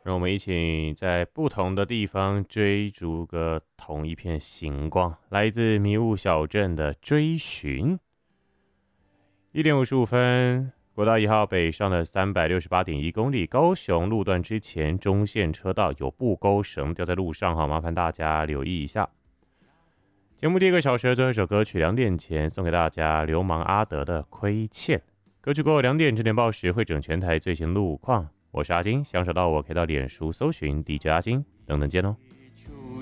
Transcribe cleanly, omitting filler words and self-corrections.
让我们一起在不同的地方追逐个同一片星光。来自迷雾小镇的追寻。1点55分，国道1号北上的368.1公里，高雄路段之前中线车道有布钩绳掉在路上，麻烦大家留意一下。节目第一个小时的最后一首歌曲，2点前送给大家流氓阿德的亏欠。歌曲过后2点，正点报时会整全台最新路况。我是阿金，想找到我可以到脸书搜寻 DJ 阿金，等等见哦。